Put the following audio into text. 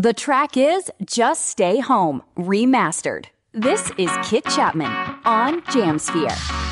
The track is Just Stay Home, remastered. This is Kit Chapman on Jamsphere.